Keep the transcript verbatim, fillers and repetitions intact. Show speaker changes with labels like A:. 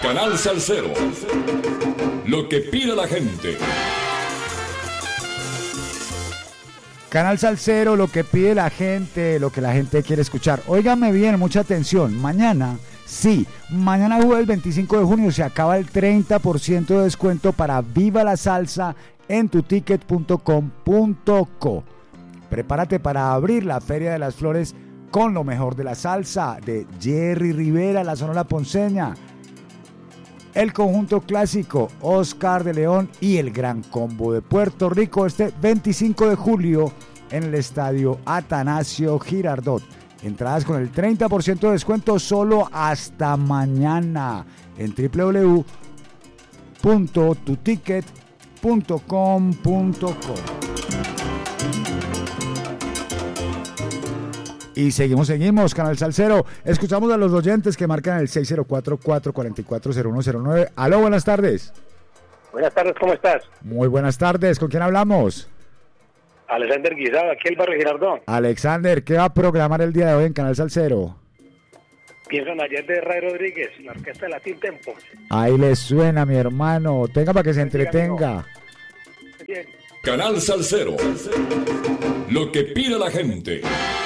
A: Canal Salsero. Lo que pide la gente.
B: Canal Salsero, lo que pide la gente, lo que la gente quiere escuchar. Óigame bien, mucha atención. Mañana, sí, mañana jueves veinticinco de junio se acaba el treinta por ciento de descuento para Viva la Salsa en tu ticket punto com punto co. Prepárate para abrir la Feria de las Flores con lo mejor de la salsa de Jerry Rivera, la Sonora Ponceña, el conjunto clásico Oscar de León y el Gran Combo de Puerto Rico este veinticinco de julio en el estadio Atanasio Girardot. Entradas con el treinta por ciento de descuento solo hasta mañana en doble u doble u doble u punto tu ticket punto com punto co. Y seguimos, seguimos, Canal Salsero. Escuchamos a los oyentes que marcan el seis cero cuatro, cuatro cuatro cuatro, cero uno cero nueve. Aló, buenas tardes.
C: Buenas tardes, ¿cómo estás?
B: Muy buenas tardes, ¿con quién hablamos?
C: Alexander Guisado, aquí el barrio Girardón.
B: Alexander, ¿qué va a programar el día de hoy en Canal Salsero?
C: Pienso en ayer de Ray Rodríguez, la orquesta de Latin Tempo.
B: Ahí le suena, mi hermano. Tenga para que se entretenga.
C: Bien.
A: Canal Salsero. Lo que pide la gente.